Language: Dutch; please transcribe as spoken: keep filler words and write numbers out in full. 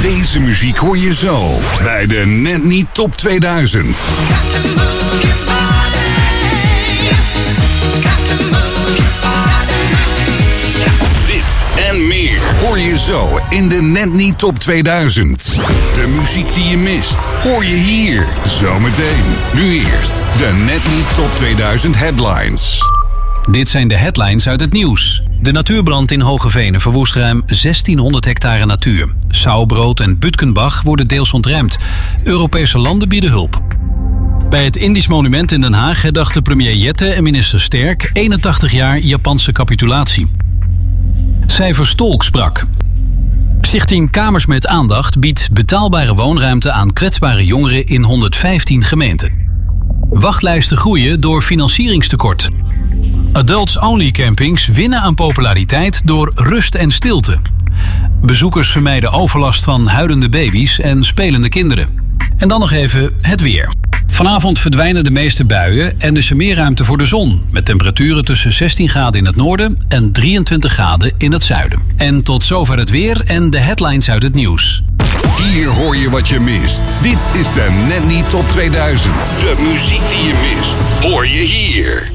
Deze muziek hoor je zo bij de Net Niet Top tweeduizend. Dit en meer hoor je zo in de Net Niet Top tweeduizend. De muziek die je mist hoor je hier zometeen. Nu eerst de Net Niet Top tweeduizend headlines. Dit zijn de headlines uit het nieuws. De natuurbrand in Hoogevenen verwoest ruim zestienhonderd hectare natuur. Sauwbrood en Butkenbach worden deels ontruimd. Europese landen bieden hulp. Bij het Indisch Monument in Den Haag herdachten premier Jette en minister Sterk eenentachtig jaar Japanse capitulatie. Cijfer Stolk sprak. Stichting Kamers met Aandacht biedt betaalbare woonruimte aan kwetsbare jongeren in honderdvijftien gemeenten. Wachtlijsten groeien door financieringstekort. Adults-only campings winnen aan populariteit door rust en stilte. Bezoekers vermijden overlast van huilende baby's en spelende kinderen. En dan nog even het weer. Vanavond verdwijnen de meeste buien en is er meer ruimte voor de zon. Met temperaturen tussen zestien graden in het noorden en drieëntwintig graden in het zuiden. En tot zover het weer en de headlines uit het nieuws. Hier hoor je wat je mist. Dit is de Net Niet Top tweeduizend. De muziek die je mist hoor je hier.